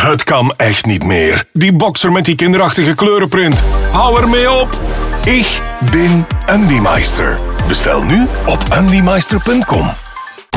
Het kan echt niet meer. Die boxer met die kinderachtige kleurenprint. Hou ermee op. Ik ben Andy Meister. Bestel nu op andymeister.com.